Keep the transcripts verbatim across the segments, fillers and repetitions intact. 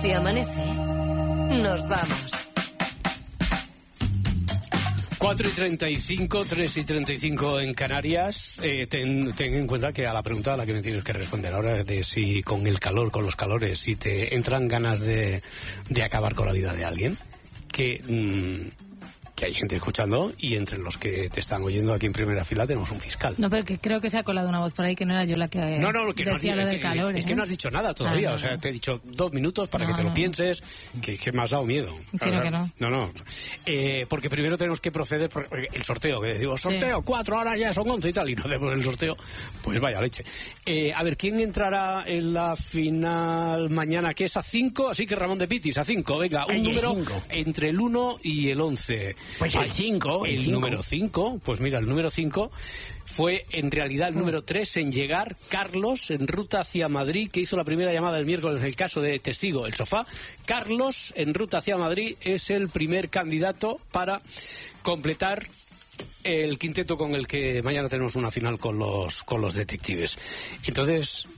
Si amanece, nos vamos. cuatro y treinta y cinco, tres y treinta y cinco en Canarias. Eh, ten, ten en cuenta que a la pregunta a la que me tienes que responder ahora de si con el calor, con los calores, si te entran ganas de, de acabar con la vida de alguien, que... Mmm, que hay gente escuchando y entre los que te están oyendo aquí en primera fila tenemos un fiscal. No, pero que creo que se ha colado una voz por ahí que no era yo la que no, no, que decía no has, lo del que, calor. Es ¿eh? que no has dicho nada todavía, ah, no, o sea, no. te he dicho dos minutos para no, que te lo no. pienses, que, que me has dado miedo. Creo o sea, que no. No, no, eh, porque primero tenemos que proceder por el sorteo, que decimos, sorteo, sí. cuatro, ahora ya son once y tal, y no hacemos el sorteo, pues vaya leche. Eh, a ver, ¿quién entrará en la final mañana? Que es a cinco, así que Ramón de Pitis, a cinco, venga, un Ay, número cinco. Entre el uno y el once. Pues el cinco. El, el número cinco, pues mira, el número cinco fue en realidad el número tres en llegar, Carlos, en ruta hacia Madrid, que hizo la primera llamada el miércoles en el caso de Testigo, el sofá. Carlos, en ruta hacia Madrid, es el primer candidato para completar el quinteto con el que mañana tenemos una final con los, con los detectives. Entonces,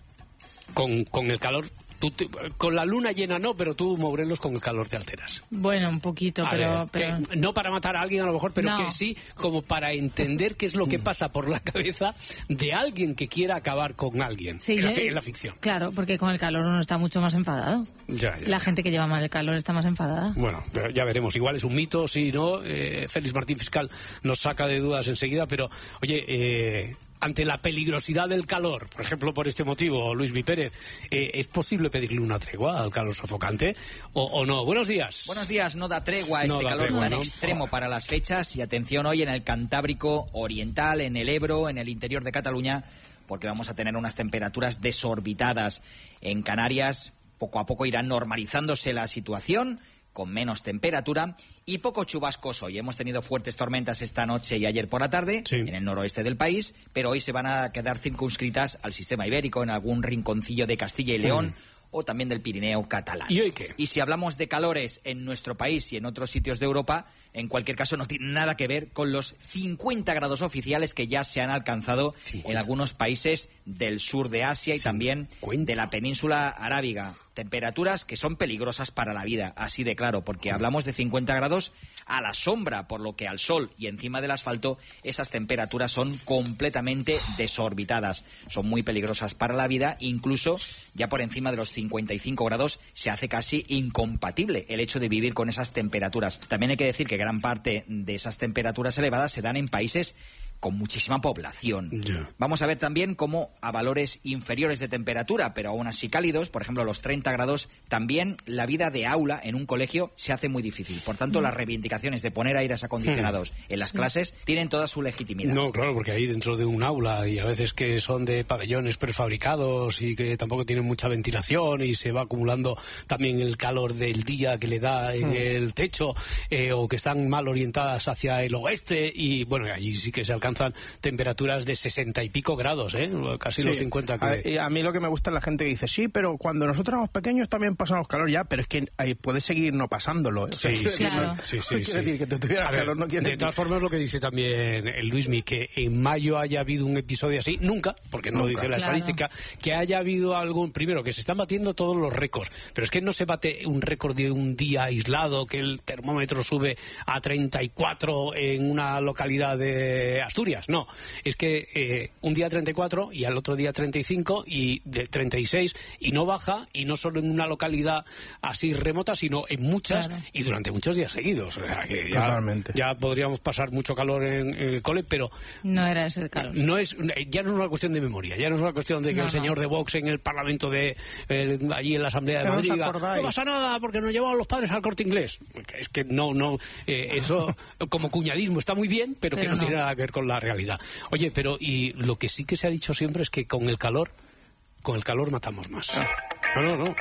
con, con el calor... Tú te, con la luna llena no, pero tú, Morelos, con el calor te alteras. Bueno, un poquito, a pero... ver, pero... Que, no para matar a alguien a lo mejor, pero no. que sí, como para entender qué es lo que pasa por la cabeza de alguien que quiera acabar con alguien, sí, en, yo, la, en la ficción. Claro, porque con el calor uno está mucho más enfadado. Ya, ya, la ya. gente que lleva mal el calor está más enfadada. Bueno, ya veremos. Igual es un mito, sí, ¿no? Eh, Félix Martín Fiscal nos saca de dudas enseguida, pero, oye... Eh, ante la peligrosidad del calor, por ejemplo, por este motivo, Luis Mi Pérez, eh, ¿es posible pedirle una tregua al calor sofocante o, o no? Buenos días. Buenos días, no da tregua este no da calor tregua, tan ¿no? extremo para las fechas y atención hoy en el Cantábrico Oriental, en el Ebro, en el interior de Cataluña, porque vamos a tener unas temperaturas desorbitadas en Canarias. Poco a poco irá normalizándose la situación, con menos temperatura y pocos chubascos hoy. Hemos tenido fuertes tormentas esta noche y ayer por la tarde sí. en el noroeste del país, pero hoy se van a quedar circunscritas al sistema ibérico, en algún rinconcillo de Castilla y León, mm. o también del Pirineo catalán. ¿Y hoy qué? Y si hablamos de calores en nuestro país y en otros sitios de Europa, en cualquier caso no tiene nada que ver con los cincuenta grados oficiales que ya se han alcanzado cincuenta en algunos países del sur de Asia y cincuenta también de la península arábiga. Temperaturas que son peligrosas para la vida, así de claro, porque hablamos de cincuenta grados a la sombra, por lo que al sol y encima del asfalto esas temperaturas son completamente desorbitadas. Son muy peligrosas para la vida, incluso ya por encima de los cincuenta y cinco grados se hace casi incompatible el hecho de vivir con esas temperaturas. También hay que decir que gran parte de esas temperaturas elevadas se dan en países con muchísima población. Yeah. Vamos a ver también cómo a valores inferiores de temperatura, pero aún así cálidos, por ejemplo los treinta grados, también la vida de aula en un colegio se hace muy difícil. Por tanto, mm. las reivindicaciones de poner aires acondicionados mm. en las clases tienen toda su legitimidad. No, claro, porque ahí dentro de un aula y a veces que son de pabellones prefabricados y que tampoco tienen mucha ventilación y se va acumulando también el calor del día que le da en mm. el techo, eh, o que están mal orientadas hacia el oeste y bueno, allí sí que se alcanza alcanzan temperaturas de sesenta y pico grados, ¿eh? Casi sí. los cincuenta. Que... A, a mí lo que me gusta es la gente que dice, sí, pero cuando nosotros éramos pequeños también pasamos calor ya, pero es que ahí puedes seguir no pasándolo. ¿eh? Sí, o sea, sí, claro. sí, sí, quiere sí. decir que tú tuvieras ver, calor, no quiere de todas formas, lo que dice también el Luismi, que en mayo haya habido un episodio así, nunca, porque no nunca. Lo dice la claro. estadística, que haya habido algún, primero, que se están batiendo todos los récords, pero es que no se bate un récord de un día aislado, que el termómetro sube a treinta y cuatro en una localidad de Asturias, no. Es que eh, un día treinta y cuatro y al otro día treinta y cinco y de treinta y seis y no baja, y no solo en una localidad así remota, sino en muchas, claro. y durante muchos días seguidos. O sea, que ya, ya podríamos pasar mucho calor en, en el cole, pero no era ese el calor. No es, ya no es una cuestión de memoria, ya no es una cuestión de que no, el señor no. de Vox en el Parlamento de eh, allí en la Asamblea de pero Madrid diga, no pasa nada porque nos llevaban los padres al Corte Inglés. Es que no, no, eh, eso como cuñadismo está muy bien, pero, pero que no, no tiene nada que ver con la realidad. Oye, pero y lo que sí que se ha dicho siempre es que con el calor, con el calor matamos más. No, no, no.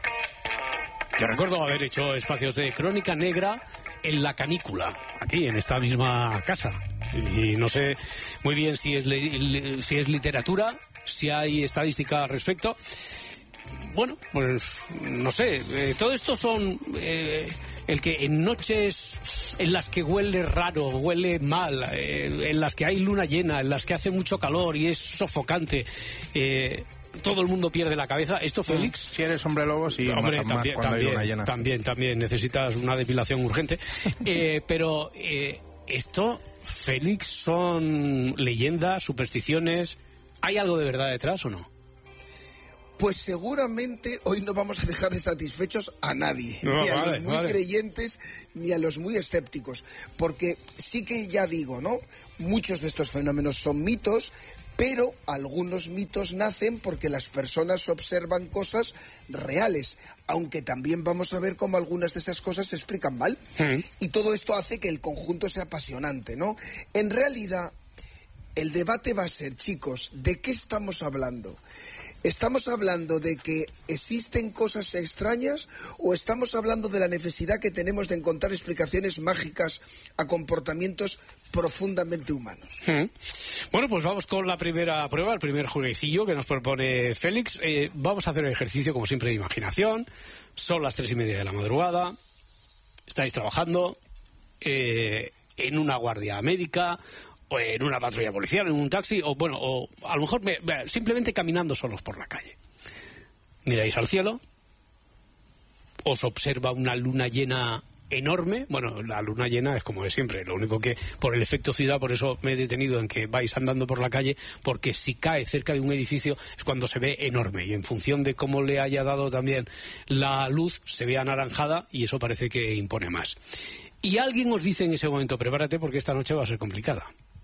Yo recuerdo haber hecho espacios de crónica negra en la canícula, aquí en esta misma casa. Y no sé muy bien si es, li- si es literatura, si hay estadística al respecto. Bueno, pues no sé, eh, todo esto son eh, el que en noches en las que huele raro, huele mal, eh, en las que hay luna llena, en las que hace mucho calor y es sofocante, eh, todo el mundo pierde la cabeza. Esto, Félix... Si eres hombre lobo, sí. Hombre, también, también, también, también necesitas una depilación urgente. eh, pero eh, esto, Félix, son leyendas, supersticiones. ¿Hay algo de verdad detrás o no? Pues seguramente hoy no vamos a dejar de satisfechos a nadie, no, ni a vale, los muy vale. creyentes, ni a los muy escépticos, porque sí que ya digo, ¿no? Muchos de estos fenómenos son mitos, pero algunos mitos nacen porque las personas observan cosas reales, aunque también vamos a ver cómo algunas de esas cosas se explican mal. Sí. Y todo esto hace que el conjunto sea apasionante, ¿no? En realidad, el debate va a ser, chicos, ¿de qué estamos hablando? ¿Estamos hablando de que existen cosas extrañas o estamos hablando de la necesidad que tenemos de encontrar explicaciones mágicas a comportamientos profundamente humanos? Mm. Bueno, pues vamos con la primera prueba, el primer jueguecillo que nos propone Félix. Eh, vamos a hacer un ejercicio, como siempre, de imaginación. Son las tres y media de la madrugada. Estáis trabajando eh, en una guardia médica, o en una patrulla policial, en un taxi, o bueno, o a lo mejor me, simplemente caminando solos por la calle. Miráis al cielo, os observa una luna llena enorme. Bueno, la luna llena es como de siempre, lo único que por el efecto ciudad, por eso me he detenido en que vais andando por la calle, porque si cae cerca de un edificio es cuando se ve enorme, y en función de cómo le haya dado también la luz, se ve anaranjada y eso parece que impone más. Y alguien os dice en ese momento, prepárate porque esta noche va a ser complicada.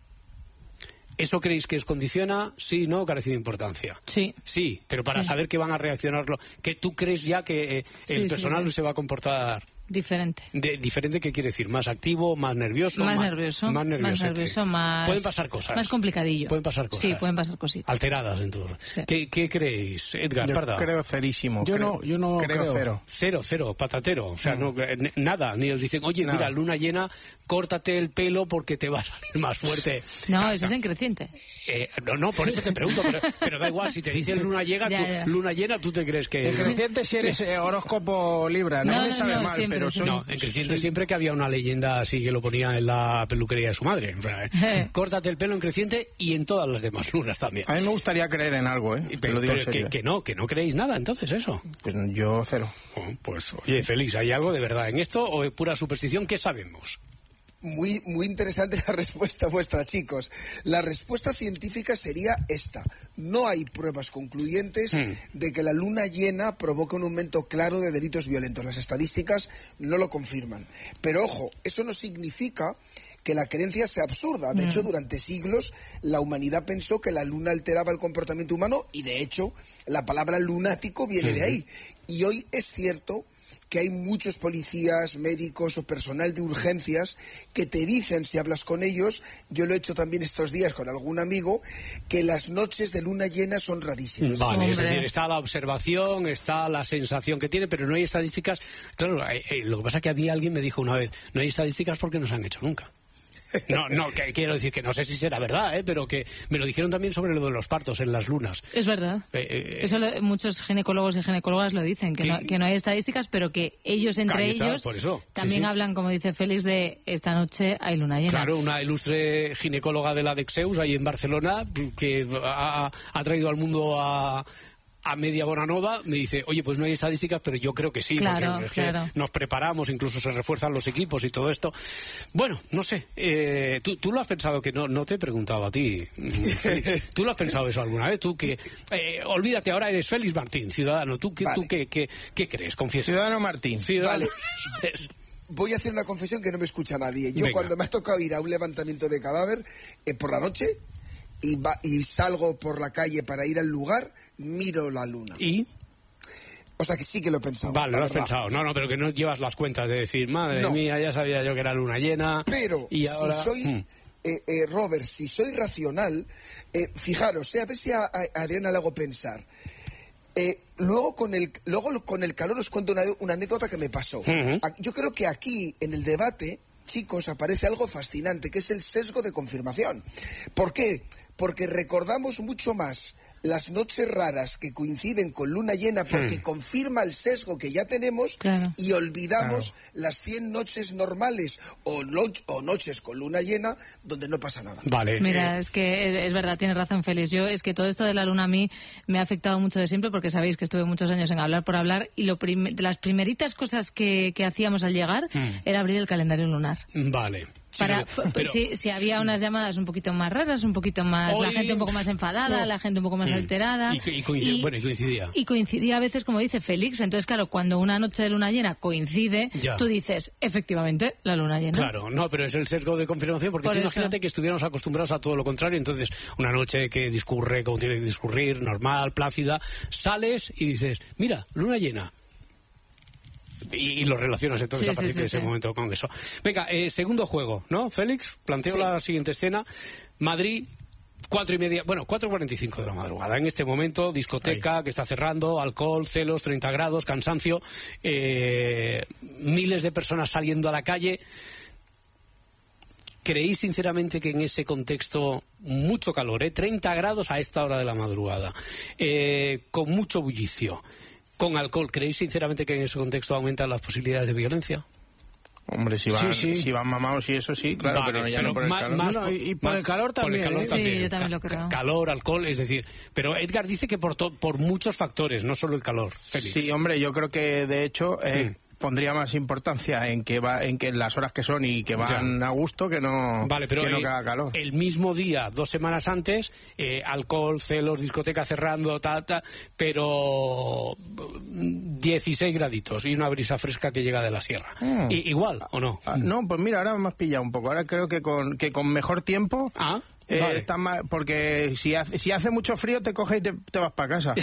¿Eso creéis que os condiciona? Sí, no, carece de importancia. Sí. Sí, pero para sí. saber que van a reaccionarlo, que tú crees ya que eh, el sí, personal sí, sí. se va a comportar... Diferente. De, ¿Diferente qué quiere decir? ¿Más activo, más nervioso? Más, más nervioso. Más nervioso. Más nervioso, más... Pueden pasar cosas. Más complicadillo. Pueden pasar cosas. Sí, pueden pasar cositas. Alteradas, entonces. Sí. ¿Qué, ¿Qué creéis, Edgar Yo Parda? creo cerísimo. Yo creo, no, yo no creo, creo. cero. Cero, cero, patatero. O sea, mm. no, nada. Ni os dicen, oye, nada. Mira, luna llena, córtate el pelo porque te va a salir más fuerte. No, Ta, eso ta. es en creciente. Eh, no, no, por eso te pregunto, pero, pero da igual, si te dicen luna llena, ya, tú, ya. luna llena, tú te crees que... En creciente si eres eh, horóscopo Libra, no, no me no, sabe no, mal, siempre, pero siempre. No, en creciente siempre que había una leyenda así que lo ponía en la peluquería de su madre. O sea, eh, córtate el pelo en creciente y en todas las demás lunas también. A mí me gustaría creer en algo, ¿eh? Pero, lo digo pero que, que no, que no creéis nada, entonces eso. Pues yo cero. Oh, pues, oye, Félix, ¿hay algo de verdad en esto o es pura superstición? ¿Qué sabemos? Muy, muy interesante la respuesta vuestra, chicos. La respuesta científica sería esta. No hay pruebas concluyentes mm. de que la luna llena provoque un aumento claro de delitos violentos. Las estadísticas no lo confirman. Pero ojo, eso no significa que la creencia sea absurda. De mm. hecho, durante siglos la humanidad pensó que la luna alteraba el comportamiento humano y, de hecho, la palabra lunático viene mm. de ahí. Y hoy es cierto que hay muchos policías, médicos o personal de urgencias que te dicen, si hablas con ellos, yo lo he hecho también estos días con algún amigo, que las noches de luna llena son rarísimas. Vale, Hombre. es decir, está la observación, está la sensación que tiene, pero no hay estadísticas. Claro, eh, eh, lo que pasa es que a mí alguien me dijo una vez, no hay estadísticas porque no se han hecho nunca. No, no, que, quiero decir que no sé si será verdad, ¿eh? Pero que me lo dijeron también sobre lo de los partos en las lunas. Es verdad. Eh, eh, Eso lo, muchos ginecólogos y ginecólogas lo dicen, que, no, que no hay estadísticas, pero que ellos entre está, ellos por eso. también sí, sí. hablan, como dice Félix, de esta noche hay luna llena. Claro, una ilustre ginecóloga de la Dexeus, ahí en Barcelona, que ha, ha traído al mundo a... a media Bonanova, me dice, oye, pues no hay estadísticas, pero yo creo que sí, claro, porque es claro. que nos preparamos, incluso se refuerzan los equipos y todo esto. Bueno, no sé, eh, ¿tú, tú lo has pensado, que no, no te he preguntado a ti, Félix, ¿tú lo has pensado eso alguna vez? Tú que, eh, olvídate, ahora eres Félix Martín, ciudadano, ¿tú, qué, vale. ¿tú qué, qué, qué crees? Confiesa. Ciudadano Martín. Ciudadano. Vale. Voy a hacer una confesión que no me escucha nadie. Yo Venga. Cuando me ha tocado ir a un levantamiento de cadáver eh, por la noche y, va, y salgo por la calle para ir al lugar, miro la luna. ¿Y? O sea que sí que lo he pensado. Vale, lo has verdad. pensado. No, no, pero que no llevas las cuentas de decir, madre No. mía, ya sabía yo que era luna llena. Pero y ahora... si soy, Hmm. eh, eh, Robert, si soy racional, eh, fijaros, eh, a ver si a, a Adriana le hago pensar. Eh, luego, con el, luego con el calor os cuento una, una anécdota que me pasó. Uh-huh. Yo creo que aquí, en el debate, chicos, aparece algo fascinante, que es el sesgo de confirmación. ¿Por qué? porque recordamos mucho más las noches raras que coinciden con luna llena porque hmm. confirma el sesgo que ya tenemos, claro. y olvidamos claro. las cien noches normales o, no, o noches con luna llena donde no pasa nada. Vale. Mira, es que es verdad, tiene razón Félix. Yo es que todo esto de la luna a mí me ha afectado mucho de siempre porque sabéis que estuve muchos años en Hablar por Hablar y lo prim- de las primeritas cosas que, que hacíamos al llegar hmm. era abrir el calendario lunar. Vale. Para, sí, pero, si, si había unas llamadas un poquito más raras, un poquito más, hoy, la gente un poco más enfadada, no. la gente un poco más mm. alterada. Y, y, coincid, y, bueno, y coincidía. Y coincidía a veces, como dice Félix. Entonces, claro, cuando una noche de luna llena coincide, ya. tú dices, efectivamente, la luna llena. Claro, no, pero es el sesgo de confirmación, porque Por tú imagínate que estuviéramos acostumbrados a todo lo contrario. Entonces, una noche que discurre como tiene que discurrir, normal, plácida, sales y dices, mira, luna llena. Y, y lo relacionas entonces sí, a partir sí, sí, de ese sí. momento con eso. Venga, eh, segundo juego, ¿no, Félix? Planteo sí. la siguiente escena. Madrid, cuatro y media, bueno, cuatro cuarenta y cinco de la madrugada. En este momento, discoteca Ahí. que está cerrando, alcohol, celos, treinta grados, cansancio, eh, miles de personas saliendo a la calle. ¿Creéis sinceramente que en ese contexto, mucho calor, eh, treinta grados a esta hora de la madrugada, eh, con mucho bullicio, con alcohol, ¿creéis sinceramente que en ese contexto aumentan las posibilidades de violencia? Hombre, si van, sí, sí. si van mamados y eso sí, claro, vale, pero ya pero no por el más, calor. Más no, por, y, y por más, el calor también. Por el calor ¿eh? también. Sí, yo también lo creo. Calor, alcohol, es decir, pero Edgar dice que por, to, por muchos factores, no solo el calor. Félix. Sí, hombre, yo creo que de hecho... Eh, mm. pondría más importancia en que va en que las horas que son y que van ya. a gusto que no vale, pero que no eh, que haga calor. El mismo día, dos semanas antes, eh, alcohol, celos, discoteca cerrando, ta, ta, pero dieciséis graditos y una brisa fresca que llega de la sierra. Mm. ¿Y, igual o no? Ah, no, pues mira, ahora me has pillado un poco. Ahora creo que con que con mejor tiempo. Ah. Eh, vale. está mal, porque si hace, si hace mucho frío te coges y te, te vas para casa.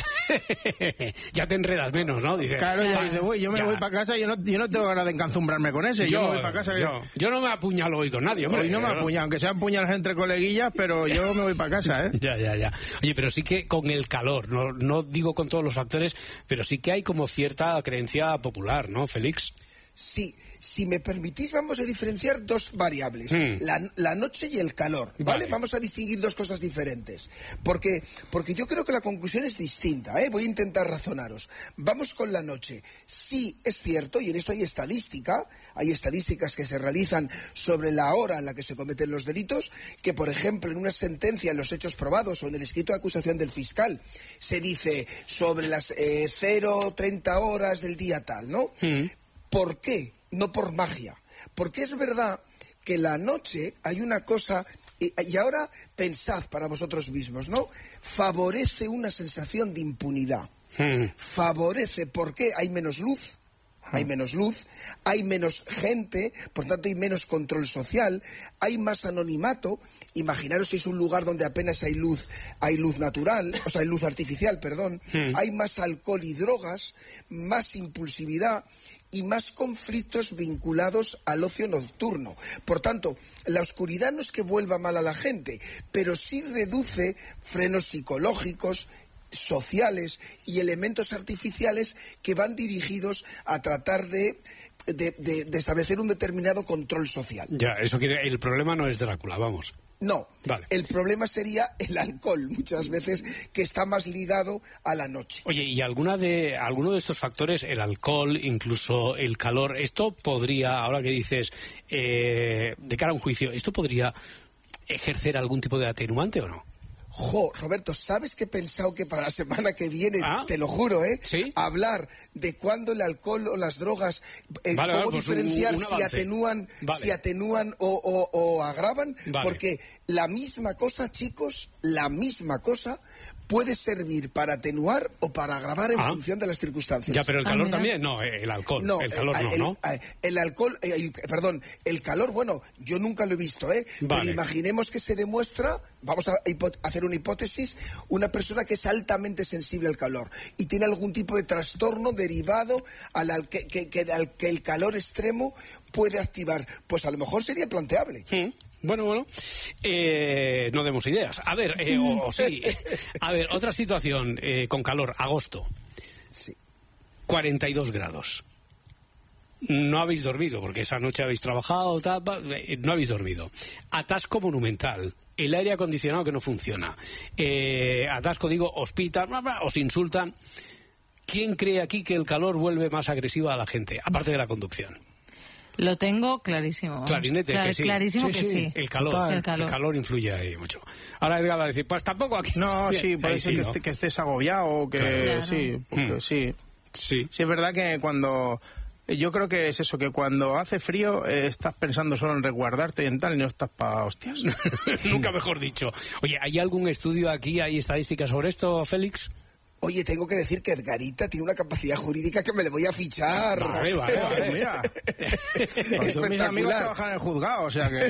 Ya te enredas menos, ¿no? Dice, claro, ya dice, uy, yo me ya. voy para casa y yo no, yo no tengo ganas de encazumbrarme con ese. Yo, yo me voy para casa. Yo, que... yo no me apuñalo hoy con nadie, hombre. Hoy no me apuñalo, aunque sean puñalas entre coleguillas, pero yo me voy para casa, ¿eh? Ya, ya, ya. Oye, pero sí que con el calor, no, no digo con todos los factores, pero sí que hay como cierta creencia popular, ¿no, Félix? Sí, si me permitís vamos a diferenciar dos variables, mm. la, la noche y el calor, ¿vale? ¿vale? Vamos a distinguir dos cosas diferentes, porque, porque yo creo que la conclusión es distinta, ¿eh? Voy a intentar razonaros. Vamos con la noche. Sí, es cierto, y en esto hay estadística, hay estadísticas que se realizan sobre la hora en la que se cometen los delitos, que por ejemplo en una sentencia en los hechos probados o en el escrito de acusación del fiscal se dice sobre las eh, cero treinta horas del día tal, ¿no? Mm. ¿Por qué? No por magia. Porque es verdad que la noche hay una cosa, y, y ahora pensad para vosotros mismos, ¿no? Favorece una sensación de impunidad. Mm. Favorece, ¿por qué? Hay menos luz. Hay menos luz, hay menos gente, por tanto hay menos control social, hay más anonimato. Imaginaros si es un lugar donde apenas hay luz, hay luz natural, o sea, hay luz artificial, perdón, mm. hay más alcohol y drogas, más impulsividad y más conflictos vinculados al ocio nocturno. Por tanto, la oscuridad no es que vuelva mal a la gente, pero sí reduce frenos psicológicos, sociales y elementos artificiales que van dirigidos a tratar de, de, de, de establecer un determinado control social. Ya, eso quiere, el problema no es Drácula, vamos. No, vale. El problema sería el alcohol, muchas veces, que está más ligado a la noche. Oye, ¿y alguna de, alguno de estos factores, el alcohol, incluso el calor, esto podría, ahora que dices, eh, de cara a un juicio, ¿esto podría ejercer algún tipo de atenuante o no? Jo, Roberto, ¿sabes que he pensado que para la semana que viene, ¿Ah? te lo juro, eh, ¿Sí? hablar de cuándo el alcohol o las drogas, eh, vale, cómo vale, pues diferenciar un, un si atenúan, vale. si atenúan o, o, o agravan? Vale. Porque la misma cosa, chicos, la misma cosa puede servir para atenuar o para agravar en ah. función de las circunstancias. Ya, pero el calor ah, también, no, el alcohol. No, el calor el, no, el, ¿no? El, el alcohol, el, perdón, el calor, bueno, yo nunca lo he visto, ¿eh? Vale. Pero imaginemos que se demuestra, vamos a hacer una hipótesis, una persona que es altamente sensible al calor y tiene algún tipo de trastorno derivado al, al que, que, que, al que el calor extremo puede activar. Pues a lo mejor sería planteable. Sí. Bueno, bueno, eh, no demos ideas. A ver, eh, o, o sí. A ver, otra situación eh, con calor, agosto. Sí. cuarenta y dos grados. No habéis dormido, porque esa noche habéis trabajado, tal, no habéis dormido. Atasco monumental. el aire acondicionado que no funciona, eh, atasco, digo, os pitan, bla, bla, os insultan. ¿Quién cree aquí que el calor vuelve más agresiva a la gente, aparte de la conducción? Lo tengo clarísimo. Clarinete, Clar, que sí. Clarísimo sí, que sí. sí. El calor, el calor. el calor influye ahí mucho. Ahora Edgar va a decir, pues tampoco aquí. No, Bien, sí, puede ser sí, que, ¿no? esté, que estés agobiado, que Claro. sí, porque Mm. sí. Sí. Sí, es verdad que cuando... Yo creo que es eso, que cuando hace frío eh, estás pensando solo en resguardarte y en tal, y no estás para hostias. Nunca mejor dicho. Oye, ¿hay algún estudio aquí, hay estadísticas sobre esto, Félix? Oye, tengo que decir que Edgarita tiene una capacidad jurídica que me le voy a fichar. Vale, vale, vale. Mira, Espectacular. todos mis amigos trabajan en el juzgado, o sea que...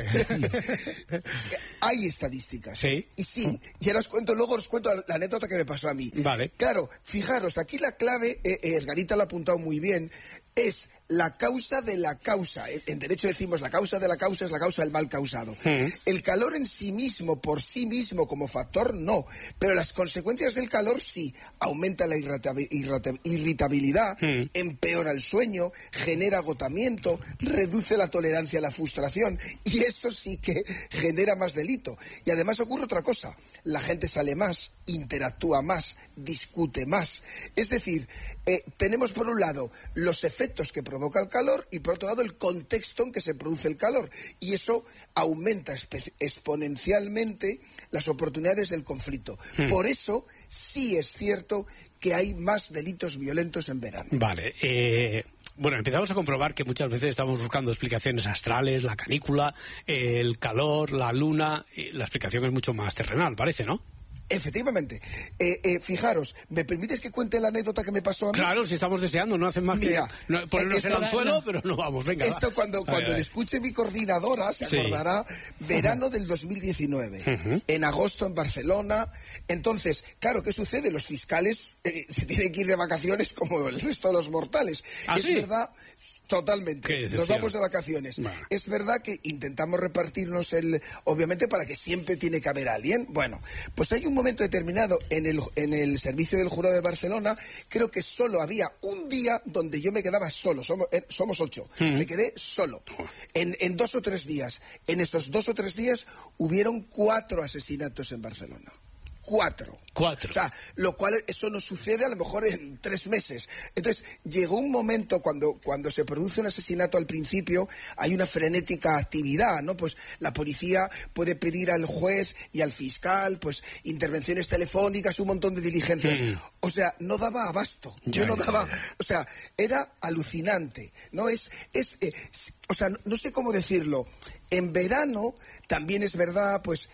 Es que hay estadísticas. Sí. Y sí, y ahora os cuento, luego os cuento la anécdota que me pasó a mí. Vale. Claro, fijaros, aquí la clave, eh, eh, Edgarita lo ha apuntado muy bien, es la causa de la causa. En, en derecho decimos la causa de la causa es la causa del mal causado. Mm. El calor en sí mismo, por sí mismo, como factor, no. Pero las consecuencias del calor sí. Aumenta la irritabi- irrita- irritabilidad, Mm. empeora el sueño, genera agotamiento, reduce la tolerancia a la frustración. Y eso sí que genera más delito. Y además ocurre otra cosa. La gente sale más, interactúa más, discute más. Es decir, eh, tenemos por un lado los efectos que provoca el calor y por otro lado el contexto en que se produce el calor. Y eso aumenta espe- exponencialmente las oportunidades del conflicto. Hmm. Por eso sí es cierto que hay más delitos violentos en verano. Vale, eh, bueno, empezamos a comprobar que muchas veces estamos buscando explicaciones astrales, la canícula, eh, el calor, la luna, y la explicación es mucho más terrenal, parece, ¿no? Efectivamente. Eh, eh, fijaros, ¿me permites que cuente la anécdota que me pasó a mí? Claro, si estamos deseando, no hacen más Mira, que no, ponernos esto- el anzuelo, pero no vamos, venga. Esto va. cuando, A cuando ver, a le ver. escuche mi coordinadora se Sí. acordará, verano del dos mil diecinueve, Ujú. en agosto en Barcelona. Entonces, claro, ¿qué sucede? Los fiscales eh, se tienen que ir de vacaciones como el resto de los mortales. ¿Ah, es sí? verdad, Qué totalmente. decepción. Nos vamos de vacaciones. Bueno. Es verdad que intentamos repartirnos el, obviamente para que siempre tiene que haber alguien. Bueno, pues hay un momento determinado en el, en el servicio del jurado de Barcelona, creo que solo había un día donde yo me quedaba solo, somos, eh, somos ocho, me quedé solo, en, en dos o tres días. En esos dos o tres días hubieron cuatro asesinatos en Barcelona. Cuatro. Cuatro. O sea, lo cual eso no sucede a lo mejor en tres meses. Entonces, llegó un momento cuando, cuando se produce un asesinato al principio, hay una frenética actividad, ¿no? Pues la policía puede pedir al juez y al fiscal, pues, intervenciones telefónicas, un montón de diligencias. Mm. O sea, no daba abasto. Ya, Yo no ya, daba... ya. O sea, era alucinante, ¿no? Es... es eh, o sea, no, no sé cómo decirlo. En verano también es verdad, pues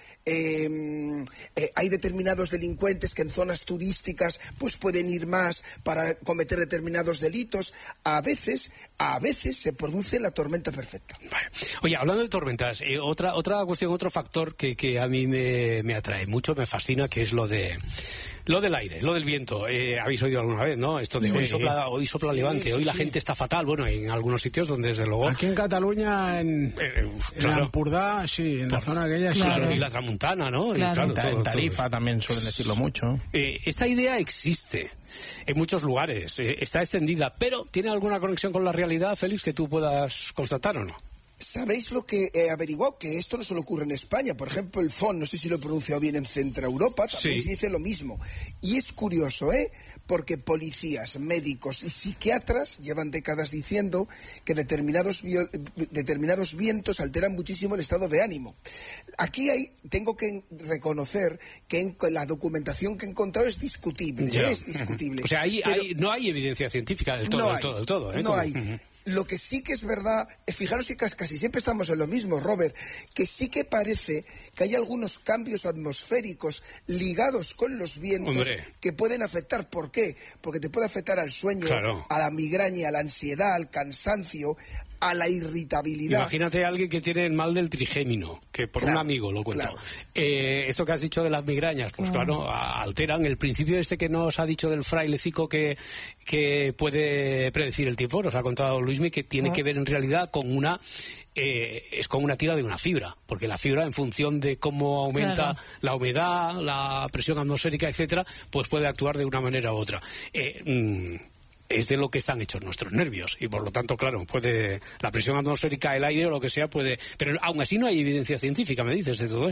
eh, eh, hay determinados delincuentes que en zonas turísticas pues pueden ir más para cometer determinados delitos. A veces, a veces se produce la tormenta perfecta. Vale. Oye, hablando de tormentas, eh, otra otra cuestión, otro factor que, que a mí me, me atrae mucho, me fascina, que es lo de lo del aire, lo del viento. Eh, habéis oído alguna vez, ¿no? Esto de Sí. hoy sopla, hoy sopla levante, Sí, sí, hoy la sí. gente está fatal. Bueno, en algunos sitios donde desde luego... Aquí en Cataluña, en, Eh, uf, en claro. Ampurdá, sí, en la zona aquella, sí. Claro. Y la tramuntana, ¿no? Y Claro. claro, En Ta- todo- en todo Tarifa eso. también suelen decirlo mucho. Eh, esta idea existe en muchos lugares, eh, está extendida, pero ¿tiene alguna conexión con la realidad, Félix, que tú puedas constatar o no? ¿Sabéis lo que he averiguado? Que esto no solo ocurre en España. Por ejemplo, el F O N, no sé si lo he pronunciado bien, en Centro Europa, también Sí. se dice lo mismo. Y es curioso, ¿eh? Porque policías, médicos y psiquiatras llevan décadas diciendo que determinados, viol- determinados vientos alteran muchísimo el estado de ánimo. Aquí hay, tengo que reconocer que en la documentación que he encontrado es discutible. Ya. Es discutible. O sea, ahí, Pero- ahí no hay evidencia científica del todo, no del hay, todo, del todo. ¿eh? no Como- hay. Ujú. Lo que sí que es verdad, eh, fijaros que cas- casi siempre estamos en lo mismo, Robert, que sí que parece que hay algunos cambios atmosféricos ligados con los vientos Hombre. que pueden afectar. ¿Por qué? Porque te puede afectar al sueño, Claro. a la migraña, a la ansiedad, al cansancio, a la irritabilidad. Imagínate a alguien que tiene el mal del trigémino, que por Claro, un amigo lo cuento. claro. Eh, esto que has dicho de las migrañas, pues claro, a- alteran el principio este que nos ha dicho del frailecico que, que puede predecir el tiempo, nos ha contado Luismi, que tiene que ver en realidad con una... Eh, es como una tira de una fibra, porque la fibra, en función de cómo aumenta Claro. la humedad, la presión atmosférica, etcétera, pues puede actuar de una manera u otra. Eh, mm, es de lo que están hechos nuestros nervios y por lo tanto, claro, puede la presión atmosférica, el aire o lo que sea puede, pero aún así no hay evidencia científica, me dices, de todo esto.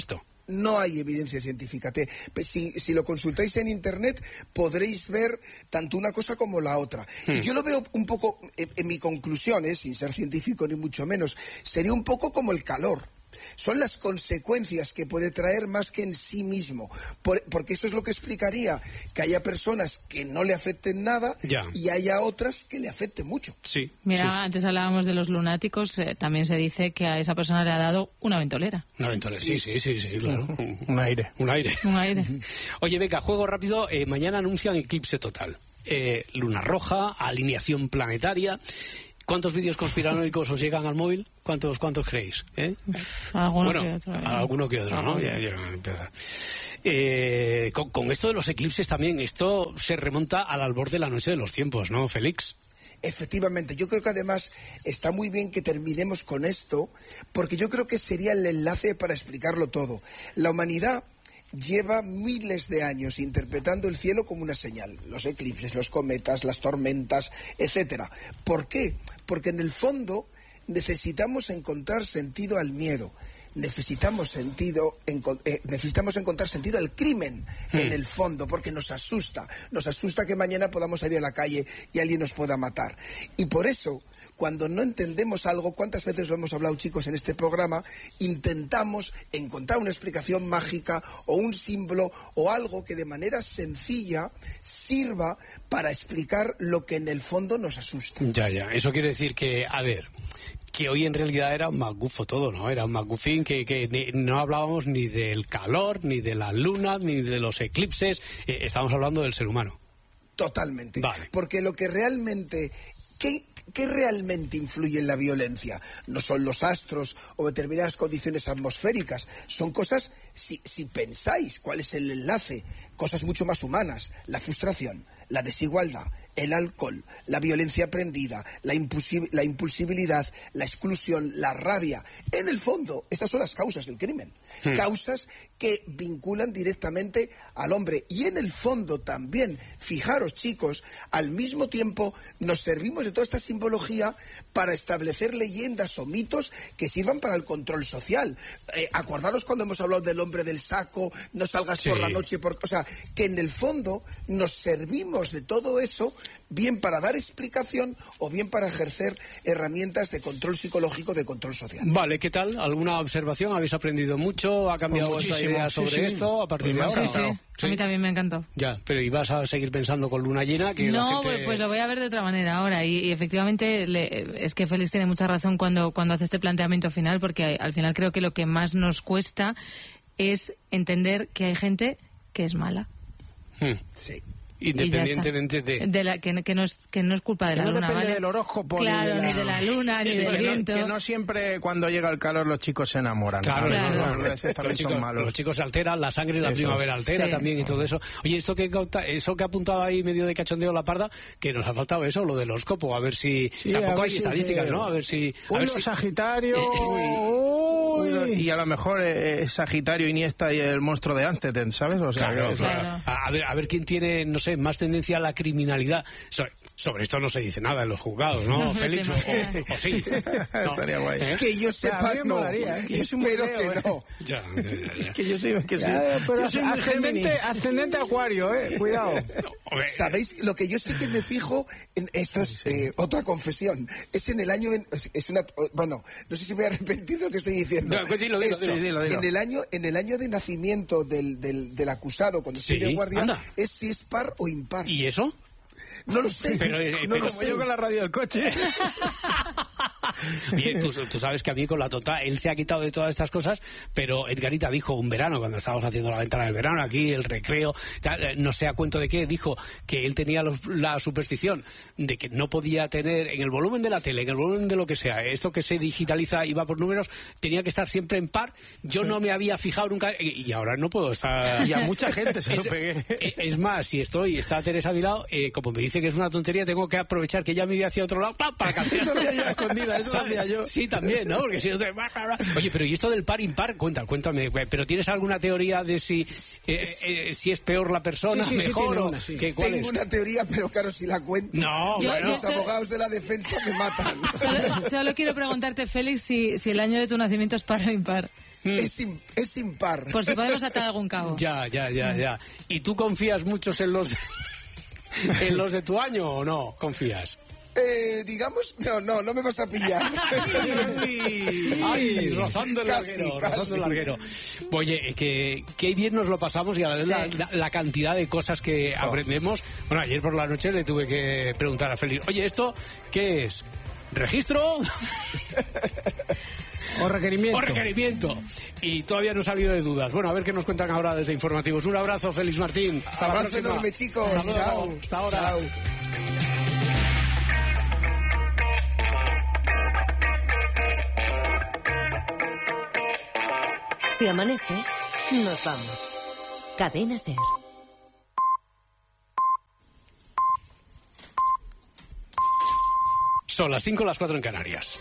no hay evidencia científica. Te, si, si lo consultáis en Internet, podréis ver tanto una cosa como la otra. Hmm. Y yo lo veo un poco, en, en mi conclusión, ¿eh? sin ser científico ni mucho menos, sería un poco como el calor. Son las consecuencias que puede traer más que en sí mismo. Por, porque eso es lo que explicaría que haya personas que no le afecten nada ya. y haya otras que le afecten mucho. Sí. Mira, sí, sí. antes hablábamos de los lunáticos, eh, también se dice que a esa persona le ha dado una ventolera. Una ventolera, sí, sí, sí, sí, sí claro. Un, un aire. Un aire. Un aire. Oye, venga, juego rápido. Eh, mañana anuncian eclipse total. Eh, luna roja, alineación planetaria. ¿Cuántos vídeos conspiranoicos os llegan al móvil? ¿Cuántos cuántos creéis? ¿Eh? Alguno bueno, que otro. ¿eh? Alguno que otro, ¿no? Ya, ya, eh, con, con esto de los eclipses también, esto se remonta al albor de la noche de los tiempos, ¿no, Félix? Efectivamente, yo creo que además está muy bien que terminemos con esto, porque yo creo que sería el enlace para explicarlo todo. La humanidad lleva miles de años interpretando el cielo como una señal, los eclipses, los cometas, las tormentas, etcétera. ¿Por qué? Porque en el fondo necesitamos encontrar sentido al miedo, necesitamos sentido, eh, necesitamos encontrar sentido al crimen mm. en el fondo, porque nos asusta, nos asusta que mañana podamos salir a la calle y alguien nos pueda matar. Y por eso, cuando no entendemos algo, ¿cuántas veces lo hemos hablado, chicos, en este programa? Intentamos encontrar una explicación mágica o un símbolo o algo que de manera sencilla sirva para explicar lo que en el fondo nos asusta. Ya, ya. Eso quiere decir que, a ver, que hoy en realidad era un magufo todo, ¿no? Era un magufín que, que ni, no hablábamos ni del calor, ni de la luna, ni de los eclipses. Eh, estábamos hablando del ser humano. Totalmente. Vale. Porque lo que realmente... ¿Qué, ¿Qué realmente influye en la violencia? No son los astros o determinadas condiciones atmosféricas, son cosas, si, si pensáis cuál es el enlace, cosas mucho más humanas, la frustración, la desigualdad, el alcohol, la violencia aprendida, la, impulsi- la impulsibilidad, la exclusión, la rabia. En el fondo, estas son las causas del crimen. Hmm. Causas que vinculan directamente al hombre. Y en el fondo también, fijaros, chicos, al mismo tiempo nos servimos de toda esta simbología para establecer leyendas o mitos que sirvan para el control social. Eh, acordaros cuando hemos hablado del hombre del saco, no salgas sí. por la noche, por... o sea, que en el fondo nos servimos de todo eso bien para dar explicación o bien para ejercer herramientas de control psicológico, de control social. Vale, ¿qué tal? ¿Alguna observación? ¿Habéis aprendido mucho? ¿Ha cambiado pues esa idea sobre sí, sí. esto a partir pues de ahora? Sí, sí. Sí. A mí también me encantó. Ya, pero ¿y vas a seguir pensando con luna llena? Que no, la gente... pues, pues lo voy a ver de otra manera ahora. Y, y efectivamente le, es que Félix tiene mucha razón cuando, cuando hace este planteamiento final, porque al final creo que lo que más nos cuesta es entender que hay gente que es mala. Hmm. Sí. Independientemente de... de la, que, que, no es, que no es culpa de que la no luna, depende ¿vale? del horóscopo, claro, ni de la, ni de la luna, ni del que viento. No, que no siempre cuando llega el calor los chicos se enamoran. Claro, claro. No, no, no, los, los, chicos, son malos. los chicos se alteran, la sangre, la eso. primavera altera sí. también y todo eso. Oye, esto que eso que ha apuntado ahí medio de cachondeo la parda, que nos ha faltado eso, lo del horóscopo, a ver si... Sí, tampoco hay si estadísticas, que... ¿no? A ver si... A Uy, ver los si... Sagitario... Uy. Y a lo mejor eh, Sagitario, Iniesta y el monstruo de Amsterdam, ¿sabes? O sea, claro, que, claro. A, a ver, a ver quién tiene, no sé, más tendencia a la criminalidad. So, sobre esto no se dice nada en los juzgados, ¿no, Félix? O, o, o sí. No. Estaría guay. ¿Eh? Que yo sepa, no. Molaría, ¿eh? Que Espero creo, que ¿eh? no. Ya, ya, ya, ya. Que yo soy, que soy, ya, pero yo soy ascendente, ascendente Acuario, ¿eh? Cuidado. No, ¿sabéis? Lo que yo sí que me fijo, en esto es sí, sí. Eh, otra confesión, es en el año, es una, bueno, no sé si me voy a arrepentir de lo que estoy diciendo. No, dilo, dilo, dilo, dilo, dilo. En el año, en el año de nacimiento del, del, del acusado, cuando sí, estoy de guardia, anda. es si es par o impar. ¿Y eso? No lo sé. Pero, eh, no pero lo como sé. yo con la radio del coche. Bien, tú, tú sabes que a mí con la Tota, él se ha quitado de todas estas cosas, pero Edgarita dijo un verano, cuando estábamos haciendo la ventana del verano, aquí el recreo, tal, no sé a cuento de qué, dijo que él tenía los, la superstición de que no podía tener, en el volumen de la tele, en el volumen de lo que sea, esto que se digitaliza y va por números, tenía que estar siempre en par. Yo no me había fijado nunca, y ahora no puedo estar... Y a mucha gente se es, lo pegué. Es más, si estoy, está Teresa a mi lado, eh, como me dice que es una tontería, tengo que aprovechar que ella mire hacia otro lado para cambiar. Eso lo hacía yo escondida, eso lo hacía yo. Sí, también, ¿no? Porque si no te... Oye, pero ¿y esto del par impar? Cuenta, cuéntame. ¿Pero tienes alguna teoría de si eh, eh, si es peor la persona, sí, sí, mejor sí, o una, sí. ¿qué, cuál Tengo es? una teoría, pero claro, si la cuento, no, yo, bueno. los yo abogados de la defensa me matan. Solo, solo quiero preguntarte, Félix, si, si el año de tu nacimiento es par o impar. Mm. Es, in, es impar. Por si podemos atar algún cabo. Ya, ya, ya, ya. ¿Y tú confías muchos en los, en los de tu año o no? ¿Confías? Eh, digamos, no, no, no me vas a pillar. Ay, ay, rozando el Casi, larguero, casi. rozando el larguero. Oye, que, que bien nos lo pasamos y a la vez Sí. la, la, la cantidad de cosas que Oh. aprendemos. Bueno, ayer por la noche le tuve que preguntar a Félix, oye, ¿esto qué es? ¿Registro? O requerimiento. O requerimiento. Y todavía no ha salido de dudas. Bueno, a ver qué nos cuentan ahora desde Informativos. Un abrazo, Félix Martín. Hasta Abrazo la próxima. enorme, chicos. Hasta luego. Chao. Hasta ahora. Chao. Si amanece, nos vamos. Cadena SER. Son las cinco, las cuatro en Canarias.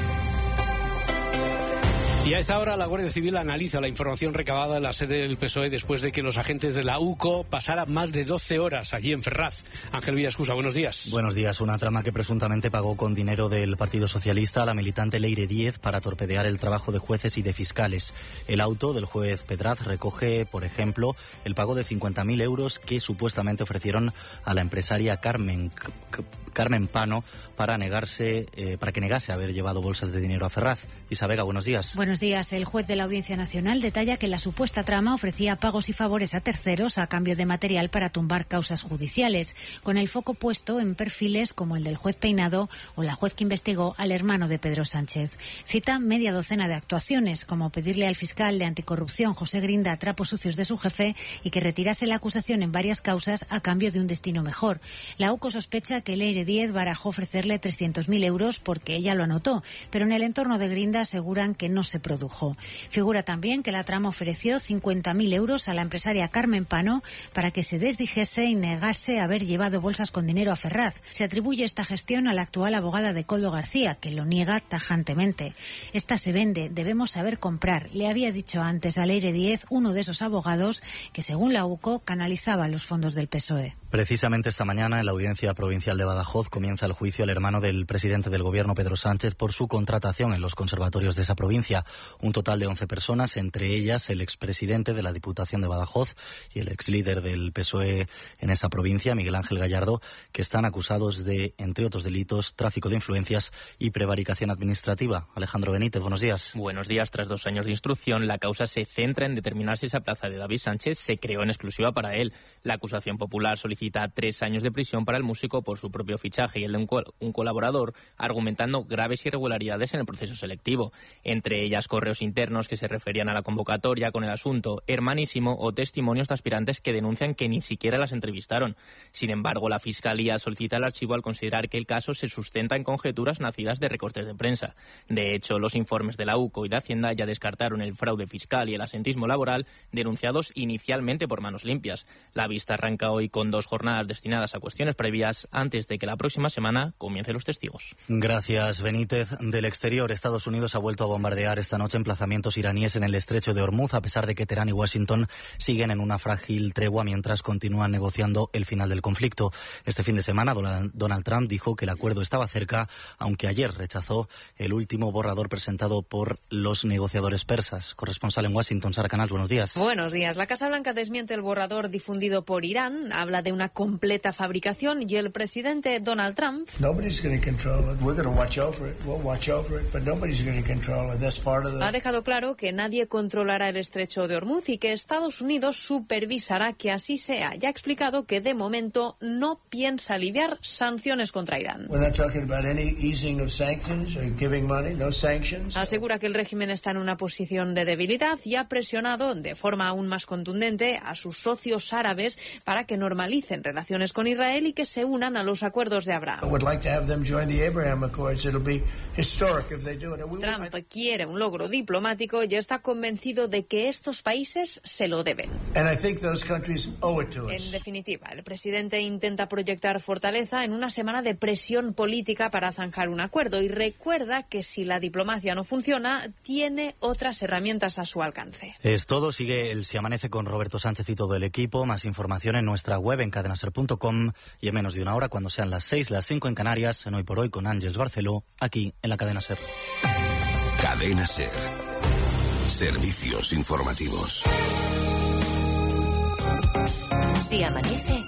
Y a esta hora la Guardia Civil analiza la información recabada en la sede del P S O E después de que los agentes de la U C O pasaran más de doce horas allí en Ferraz. Ángel Villascusa, buenos días. Buenos días. Una trama que presuntamente pagó con dinero del Partido Socialista a la militante Leire Díez para torpedear el trabajo de jueces y de fiscales. El auto del juez Pedraz recoge, por ejemplo, el pago de cincuenta mil euros que supuestamente ofrecieron a la empresaria Carmen, Carmen Pano para negarse, eh, para que negase haber llevado bolsas de dinero a Ferraz. Isa Vega, buenos días. Buenos días. El juez de la Audiencia Nacional detalla que la supuesta trama ofrecía pagos y favores a terceros a cambio de material para tumbar causas judiciales, con el foco puesto en perfiles como el del juez Peinado o la juez que investigó al hermano de Pedro Sánchez. Cita media docena de actuaciones, como pedirle al fiscal de anticorrupción José Grinda trapos sucios de su jefe y que retirase la acusación en varias causas a cambio de un destino mejor. La U C O sospecha que Leire Díez barajó ofrecerle trescientos mil euros porque ella lo anotó, pero en el entorno de Grinda aseguran que no se produjo. Figura también que la trama ofreció cincuenta mil euros a la empresaria Carmen Pano para que se desdijese y negase haber llevado bolsas con dinero a Ferraz. Se atribuye esta gestión a la actual abogada de Koldo García, que lo niega tajantemente. Esta se vende, debemos saber comprar, le había dicho antes a Leire Díez, uno de esos abogados que, según la U C O, canalizaba los fondos del P S O E. Precisamente esta mañana, en la Audiencia Provincial de Badajoz, comienza el juicio al hermano del presidente del Gobierno, Pedro Sánchez, por su contratación en los conservatorios de esa provincia. Un total de once personas, entre ellas el expresidente de la Diputación de Badajoz y el exlíder del P S O E en esa provincia, Miguel Ángel Gallardo, que están acusados de, entre otros delitos, tráfico de influencias y prevaricación administrativa. Alejandro Benítez, buenos días. Buenos días. Tras dos años de instrucción, la causa se centra en determinar si esa plaza de David Sánchez se creó en exclusiva para él. La acusación popular solicita tres años de prisión para el músico por su propio fichaje y el de un, col- un colaborador, argumentando graves irregularidades en el proceso selectivo, entre ellas correos internos que se referían a la convocatoria con el asunto hermanísimo o testimonios de aspirantes que denuncian que ni siquiera las entrevistaron. Sin embargo, la Fiscalía solicita el archivo al considerar que el caso se sustenta en conjeturas nacidas de recortes de prensa. De hecho, los informes de la U C O y de Hacienda ya descartaron el fraude fiscal y el asentismo laboral denunciados inicialmente por Manos Limpias. La vista arranca hoy con dos jornadas destinadas a cuestiones previas antes de que la próxima semana comiencen los testigos. Gracias, Benítez. Del exterior, Estados Unidos ha vuelto a bombardear esta noche emplazamientos iraníes en el estrecho de Hormuz, a pesar de que Teherán y Washington siguen en una frágil tregua mientras continúan negociando el final del conflicto. Este fin de semana, Donald Trump dijo que el acuerdo estaba cerca, aunque ayer rechazó el último borrador presentado por los negociadores persas. Corresponsal en Washington, Sara Canals, buenos días. Buenos días. La Casa Blanca desmiente el borrador difundido por Irán, habla de una completa fabricación y el presidente Donald Trump ha dejado claro que nadie controlará el estrecho de Hormuz y que Estados Unidos supervisará que así sea. Ya ha explicado que de momento no piensa aliviar sanciones contra Irán. Asegura que el régimen está en una posición de debilidad y ha presionado de forma aún más contundente a sus socios árabes para que normalicen relaciones con Israel y que se unan a los acuerdos de Abraham. Trump quiere un logro diplomático y está convencido de que estos países se lo deben. En definitiva, el presidente intenta proyectar fortaleza en una semana de presión política para zanjar un acuerdo y recuerda que si la diplomacia no funciona, tiene otras herramientas a su alcance. Es todo. Sigue el Si Amanece con Roberto Sánchez y todo el equipo. Más información en nuestra web en cadenaser punto com y en menos de una hora, cuando sean las seis, las cinco en Canarias, en Hoy por Hoy con Ángeles Barceló, aquí en la Cadena SER. Cadena SER. Servicios informativos. Si amanece,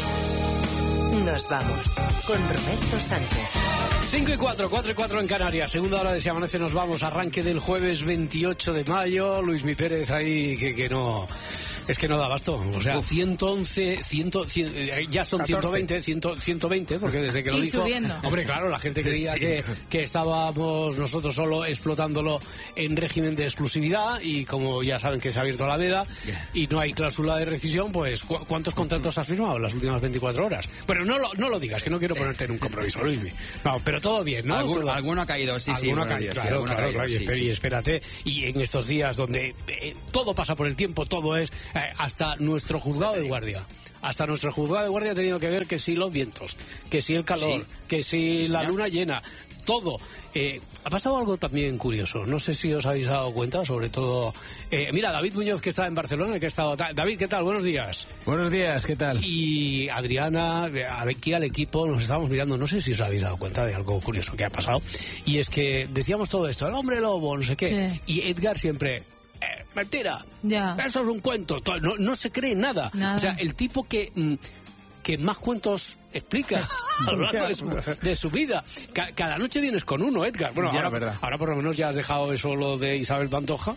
nos vamos con Roberto Sánchez. cinco y cuatro, cuatro y cuatro en Canarias. Segunda hora de Si amanece, nos vamos. Arranque del jueves veintiocho de mayo. Luis Mi Pérez ahí que, que no... Es que no da abasto. O sea, ciento once, cien, cien, ya son ciento veinte, cien, ciento veinte, porque desde que lo y dijo... Subiendo. Hombre, claro, la gente creía sí. que, que estábamos nosotros solo explotándolo en régimen de exclusividad y como ya saben que se ha abierto la veda y no hay cláusula de rescisión, pues ¿cu ¿cuántos contratos has firmado en las últimas veinticuatro horas? Bueno, no lo, no lo digas, que no quiero ponerte en un compromiso, Luismi. No, pero todo bien, ¿no? Algún, todo... Alguno ha caído, sí, sí. Alguno ha caído, claro, sí, claro, caído, claro, sí, y, sí. y espérate, y en estos días donde eh, todo pasa por el tiempo, todo es eh, hasta nuestro juzgado de guardia. Hasta nuestro juzgado de guardia ha tenido que ver que si los vientos, que si el calor, sí. que si la luna llena, todo. Eh, ha pasado algo también curioso, no sé si os habéis dado cuenta, sobre todo... Eh, mira, David Muñoz, que está en Barcelona, que ha estado... David, ¿qué tal? Buenos días. Buenos días, ¿qué tal? Y Adriana, aquí al equipo, nos estábamos mirando, no sé si os habéis dado cuenta de algo curioso que ha pasado, y es que decíamos todo esto, el hombre lobo, no sé qué, sí. y Edgar siempre... Eh, mentira, ya. Eso es un cuento, no, no se cree nada. nada. O sea, el tipo que, que más cuentos explica a lo largo de su, de su vida. Ca cada noche vienes con uno, Edgar. Bueno, ya, ahora, ahora por lo menos ya has dejado eso lo de Isabel Pantoja,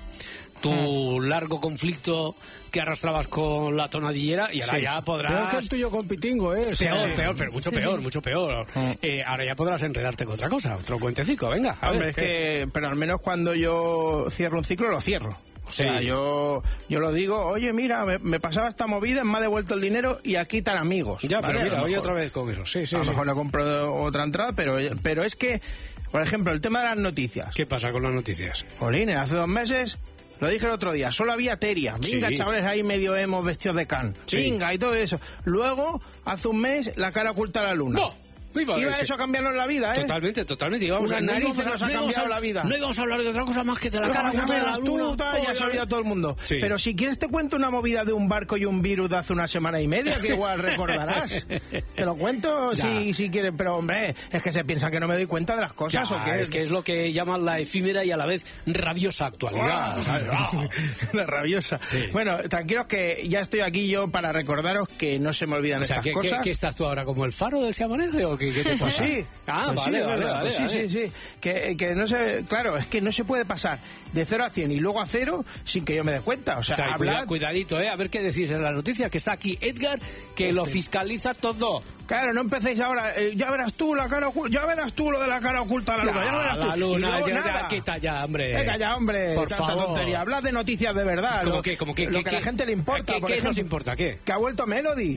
tu ah. largo conflicto que arrastrabas con la tonadillera y ahora sí. ya podrás... Peor que el tuyo con Pitingo, ¿eh? Peor, sí. peor, pero mucho sí. peor, mucho peor. Ah. Eh, ahora ya podrás enredarte con otra cosa, otro cuentecico, venga. A Hombre, ver, es que... Pero al menos cuando yo cierro un ciclo, lo cierro. O sea, sí. yo, yo lo digo, oye, mira, me, me pasaba esta movida, me ha devuelto el dinero y aquí están amigos. Ya, ¿vale? pero mira, voy otra vez con eso. Sí, sí, a lo sí. mejor le compro otra entrada, pero, pero es que, por ejemplo, el tema de las noticias. ¿Qué pasa con las noticias? Jolín, hace dos meses... Lo dije el otro día, solo había Teria. Venga, sí. chavales ahí medio hemos vestidos de can. Sí. Venga, y todo eso. Luego, hace un mes, la cara oculta a la luna. ¡No! Iba, Iba eso a cambiarnos la vida, ¿eh? Totalmente, totalmente. Íbamos Unas a, narices no nos ha cambiado a, la vida. No íbamos a hablar de otra cosa más que de la no, cara ya de la luna. Tú, tal, ya sabía todo el mundo. Sí. Pero si quieres te cuento una movida de un barco y un virus de hace una semana y media, que igual recordarás. Te lo cuento si, si quieres, pero hombre, es que se piensa que no me doy cuenta de las cosas. Ya, ¿o qué? Es que es lo que llaman la efímera y a la vez rabiosa actualidad. ¿Sabes? La rabiosa. Sí. Bueno, tranquilos que ya estoy aquí yo para recordaros que no se me olvidan o sea, estas ¿qué, cosas. ¿qué, ¿Qué estás tú ahora, como el faro del Se Amanece o qué, qué te pasa? Sí. Ah, pues vale. Sí, Vale, vale, pues sí, vale. sí, sí. Que, que no se, claro, es que no se puede pasar de cero a cien y luego a cero sin que yo me dé cuenta. O sea, sea hablar... cuidadito, ¿eh? A ver qué decís en la noticia, que está aquí Edgar, que este. lo fiscaliza todo. Claro, no empecéis ahora, eh, ya verás tú la cara oculta, ya verás tú lo de la cara oculta a la luna, ya, ya verás tú. La luna, y ya, nada. ya, quita ya, hombre. Venga ya, hombre, por tanta favor. tontería. Hablad de noticias de verdad. ¿Cómo lo, que, como que, lo que, que a la gente le importa. ¿Qué, por qué ejemplo, nos importa? ¿Qué? Que ha vuelto Melody.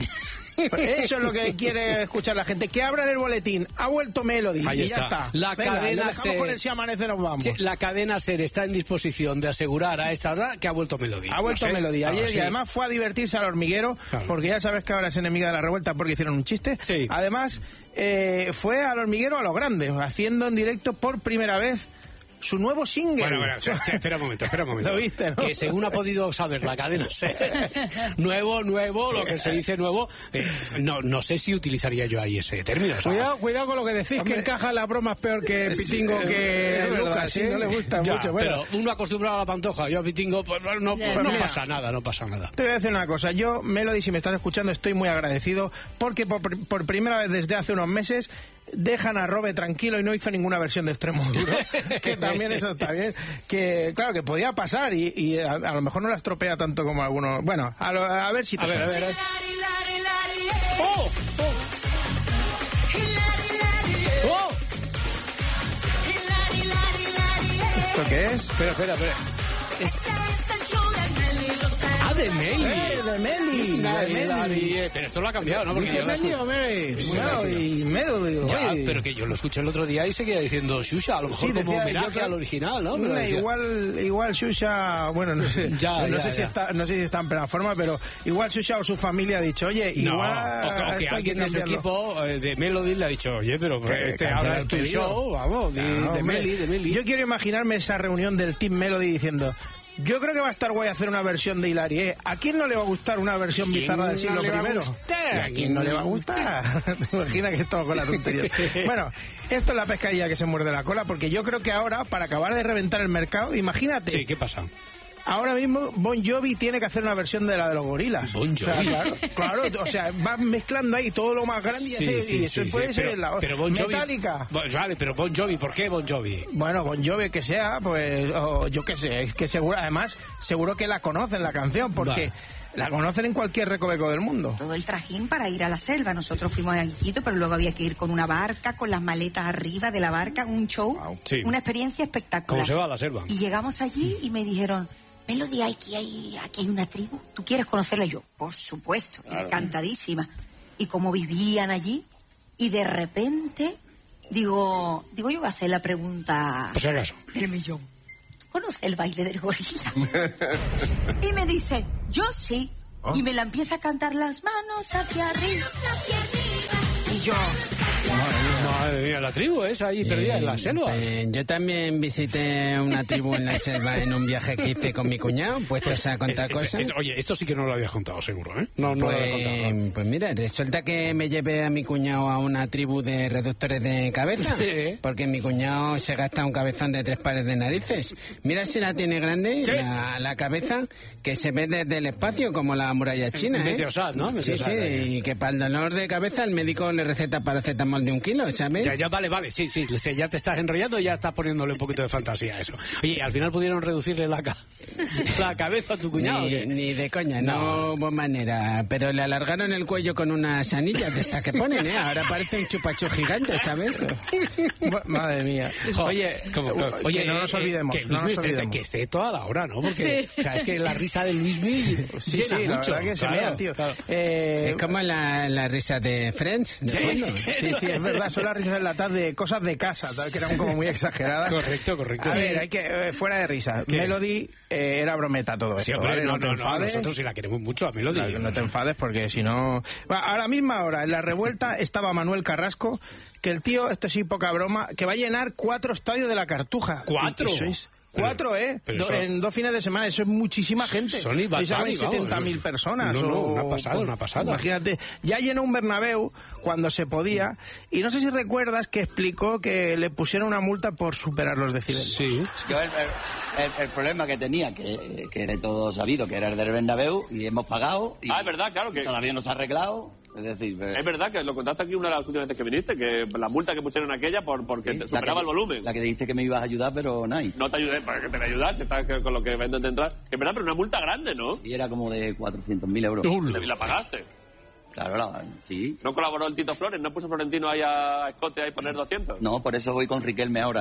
Eso es lo que quiere escuchar la gente. Que abran el boletín. Ha vuelto Melody. Ahí y está. ya está. La Venga, cadena SER. Con el Si Amanece nos vamos. Sí, la cadena SER está en disposición de asegurar a esta hora que ha vuelto Melody. Ha vuelto no sé. Melody. Ayer ah, sí. y además fue a divertirse al hormiguero. Claro. Porque ya sabes que ahora es enemiga de la revuelta porque hicieron un chiste. Sí. Además, eh, fue al hormiguero a lo grande, haciendo en directo por primera vez su nuevo single. Bueno, bueno, espera un momento, espera un momento. ¿Lo viste, no? Que según ha podido saber la cadena SER, nuevo, nuevo, lo que se dice nuevo, eh, no, no sé si utilizaría yo ahí ese término. O sea, cuidado, cuidado con lo que decís, hombre, que encaja la broma es peor que Pitingo, sí, que es Lucas, verdad, sí, no le gusta ya, mucho. Bueno. Pero uno acostumbrado a la Pantoja, yo a Pitingo, pues no, ya, pues, no ya. pasa nada, no pasa nada. Te voy a decir una cosa, yo, Melody, si me estás escuchando, estoy muy agradecido porque por, por primera vez desde hace unos meses dejan a Robe tranquilo y no hizo ninguna versión de Extremo Duro, que también eso está bien, que claro, que podía pasar y, y a, a lo mejor no la estropea tanto como algunos. Bueno, a, lo, a ver si te a ver, a ver, a ver. ¡Oh! ¡Oh! ¡Oh! ¿Esto qué es? Espera, espera, espera. Es... Ah, de Meli. Eh, de Meli. De Meli. Pero esto lo ha cambiado, ¿no? Porque ¿Dije Meli o Meli? Bueno, y Meli. Ya, pero que yo lo escuché el otro día y seguía diciendo Xuxa, a lo mejor sí, como decía, homenaje al original, ¿no? Pero decía... Igual, igual Xuxa, bueno, no sé, ya, no, ya, sé ya. Si está, no sé si está en plena forma, pero igual Xuxa o su familia ha dicho, oye, no, igual... O, o que alguien de su equipo de Melody le ha dicho, oye, pero que este ahora es tu show, vamos, de, no, de Meli, de Meli. Yo quiero imaginarme esa reunión del Team Melody diciendo... Yo creo que va a estar guay hacer una versión de Hilari, ¿eh? ¿A quién no le va a gustar una versión bizarra del siglo no primero? ¿Y a quién no le va a gustar? ¿Te imaginas que estamos con la tontería? Bueno, esto es la pescadilla que se muerde la cola, porque yo creo que ahora, para acabar de reventar el mercado, imagínate... Sí, ¿qué pasa? ahora mismo Bon Jovi tiene que hacer una versión de la de los Gorilas. Bon Jovi. O sea, claro, claro, o sea, va mezclando ahí todo lo más grande y, sí, hace, sí, y eso sí, puede sí, ser pero, la pero Bon Jovi, Metallica. Bon, vale, pero Bon Jovi, ¿por qué Bon Jovi? Bueno, Bon Jovi que sea, pues, o yo qué sé, es que seguro, además, seguro que la conocen la canción, porque... Va. La conocen en cualquier recoveco del mundo. Todo el trajín para ir a la selva. Nosotros fuimos a Iquitos, pero luego había que ir con una barca, con las maletas arriba de la barca, un show, wow. sí. Una experiencia espectacular. ¿Cómo se va a la selva? Y llegamos allí y me dijeron, Melody, aquí hay, aquí hay una tribu, ¿tú quieres conocerla? Y yo, por supuesto, claro. Encantadísima. Y cómo vivían allí, y de repente, digo, digo yo voy a hacer la pregunta por si acaso. Del millón. ¿Conoce el baile del gorila? Y me dice, yo sí. ¿Oh? Y me la empieza a cantar las manos hacia arriba. Y yo... Madre mía, la tribu esa ahí perdida eh, en la selva. Eh, yo también visité una tribu en la selva en un viaje que hice con mi cuñado, puestos a contar es, es, cosas. Es, oye, esto sí que no lo habías contado, seguro, ¿eh? No, no pues, lo había contado. Pues mira, resulta que me llevé a mi cuñado a una tribu de reductores de cabeza, sí. Porque mi cuñado se gasta un cabezón de tres pares de narices. Mira si la tiene grande, ¿sí? la, la cabeza, que se ve desde el espacio como la muralla china, ¿eh? Meteosat, ¿no? Meteosat, sí, sí, eh. Y que para el dolor de cabeza el médico le receta paracetamol de un kilo, ¿sabes? Ya, ya, vale, vale, sí, sí, ya te estás enrollando y ya estás poniéndole un poquito de fantasía a eso. Oye, al final pudieron reducirle la, ca la cabeza a tu cuñado. Ni, ni de coña, no. no hubo manera, pero le alargaron el cuello con unas anillas de estas que ponen, ¿eh? Ahora parece un chupacho gigante, ¿sabes? Madre mía. Oye, como, como, oye, no nos olvidemos. Que, no nos nos olvidemos. que esté toda la hora, ¿no? Porque, sí. O sea, es que la risa de Luismi sí, llena sí, mucho. La verdad que se claro, mea, tío. Claro. Eh, es como la, la risa de Friends, de sí. fondo. Sí, sí, es verdad, son las risas enlatadas de cosas de casa, ¿sabes? Que eran como muy exageradas. Correcto, correcto. A ver, hay que, eh, fuera de risa. ¿Qué? Melody eh, era brometa todo sí, esto. Hombre, ¿vale? no, no, no, te enfades. No, nosotros sí la queremos mucho a Melody. No, no te enfades porque si no... Bueno, a la misma hora, en la revuelta, estaba Manuel Carrasco, que el tío, esto sí, poca broma, que va a llenar cuatro estadios de la Cartuja. ¿Cuatro? Y, y sois, Cuatro, ¿eh? Pero Do, eso, en dos fines de semana, eso es muchísima gente. Son y setenta mil personas. No, no, o, una pasada, una pasada. Imagínate, ya llenó un Bernabéu cuando se podía, y no sé si recuerdas que explicó que le pusieron una multa por superar los decibelios. Sí. Yo el, el, el problema que tenía, que, que era todo sabido, que era el del Bernabéu, y hemos pagado, y ah, es verdad, claro que todavía no se ha arreglado. Es decir, pero... es verdad que lo contaste aquí una de las últimas veces que viniste, que la multa que pusieron aquella por porque sí, superaba que, el volumen. La que dijiste que me ibas a ayudar, pero no hay. No te ayudé, para que te ayudar, si estás con lo que venden de entrar. Es verdad, pero una multa grande, ¿no? Y era como de cuatrocientos mil euros. ¿Y la pagaste? Claro, la, sí. ¿No colaboró el Tito Flores? ¿No puso Florentino ahí a Escote ahí poner doscientos? No, por eso voy con Riquelme ahora.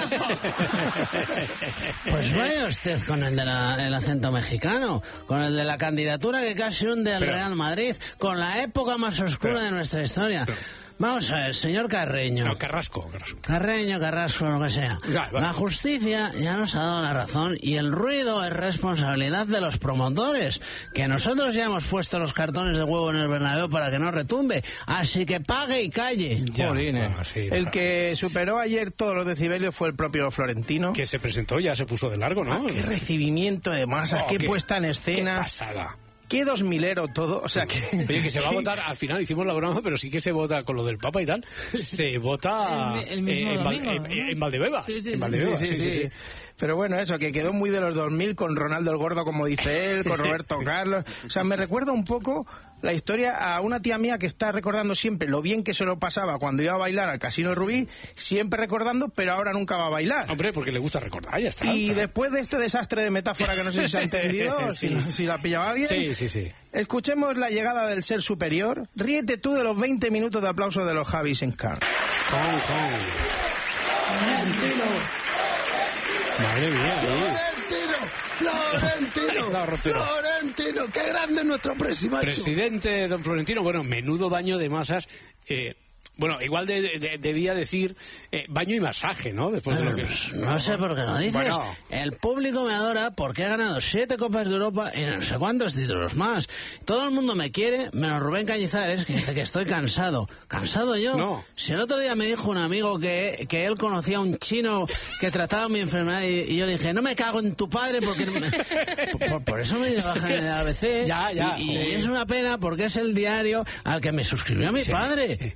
Pues vaya usted con el del de acento mexicano, con el de la candidatura que casi hunde al pero, Real Madrid, con la época más oscura pero, de nuestra historia. Pero, Vamos a ver, señor Carreño. No, Carrasco, Carrasco. Carreño, Carrasco, lo que sea. Ya, vale. La justicia ya nos ha dado la razón y el ruido es responsabilidad de los promotores, que nosotros ya hemos puesto los cartones de huevo en el Bernabéu para que no retumbe. Así que pague y calle. Ya, bueno, sí, el que superó ayer todos los decibelios fue el propio Florentino. Que se presentó, ya se puso de largo, ¿no? Ah, qué recibimiento de masas, oh, qué, qué puesta en escena. Qué pasada. Qué dos milero todo, o sea que... Oye, que se va a votar, al final hicimos la broma, pero sí que se vota con lo del Papa y tal, se vota el, el mismo eh, en, domingo, en, ¿no? en Valdebebas. Sí, sí, en Valdebebas, sí, sí, sí, sí, sí. Pero bueno, eso, que quedó muy de los dos mil con Ronaldo el Gordo, como dice él, con Roberto Carlos. O sea, me recuerda un poco la historia a una tía mía que está recordando siempre lo bien que se lo pasaba cuando iba a bailar al Casino Rubí, siempre recordando, pero ahora nunca va a bailar. Hombre, porque le gusta recordar, ya está. Y claro. Después de este desastre de metáfora que no sé si se ha entendido, sí. si, si la pillaba bien... Sí, sí, sí. Escuchemos la llegada del ser superior. Ríete tú de los veinte minutos de aplauso de los Javis en Car. Con, con. Florentino. Madre mía. Florentino. Florentino. Florentino. Qué grande es nuestro presidente. Presidente don Florentino. Bueno, menudo baño de masas. Eh, Bueno, igual de, de, debía decir eh, baño y masaje, ¿no? Después de lo que... No sé por qué lo dices. Bueno. El público me adora porque he ganado siete Copas de Europa y no sé cuántos títulos más. Todo el mundo me quiere, menos Rubén Cañizares, que dice que estoy cansado. ¿Cansado yo? No. Si el otro día me dijo un amigo que, que él conocía a un chino que trataba mi enfermedad y, y yo le dije, no me cago en tu padre porque... No me... por, por eso me dio baja en el A B C. Ya, ya. Y, y es una pena porque es el diario al que me suscribió mi sí. padre. Pues,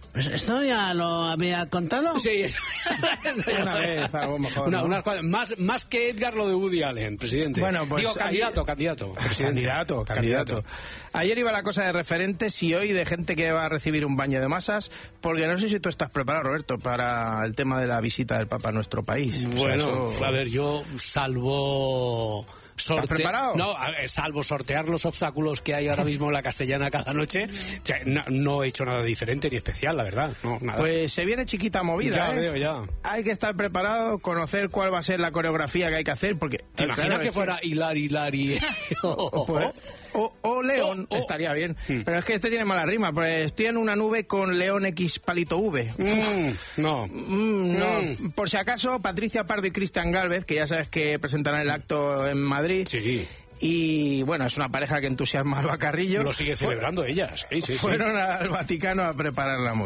¿Esto ya lo había contado? Sí, eso. Una vez, algo mejor. Una, ¿no? unas cuantas- más, más que Edgar lo de Woody Allen, presidente. Bueno, pues Digo, ayer- candidato, candidato. Presidente. Candidato, candidato. Ayer iba la cosa de referentes y hoy de gente que va a recibir un baño de masas, porque no sé si tú estás preparado, Roberto, para el tema de la visita del Papa a nuestro país. O sea, Bueno, eso- a ver, yo salvo... sorte- ¿Estás preparado? No, a ver, salvo sortear los obstáculos que hay ahora mismo en la Castellana cada noche, o sea, no, no he hecho nada diferente ni especial, la verdad. No, nada. Pues se viene chiquita movida, Ya ¿eh? veo, ya. Hay que estar preparado, conocer cuál va a ser la coreografía que hay que hacer, porque... ¿Te imaginas claro, que es fuera Hilari, Hilari? Pues, o, o León, Oh, oh. estaría bien. Mm. Pero es que este tiene mala rima, pues estoy en una nube con León X palito V. Mm, no. Mm, no. Mm. Por si acaso, Patricia Pardo y Cristian Gálvez, que ya sabes que presentarán el acto en Madrid. Sí. Y bueno, es una pareja que entusiasma al Bacarrillo. Lo sigue celebrando ella, sí, sí, sí. Fueron al Vaticano a preparar la movida.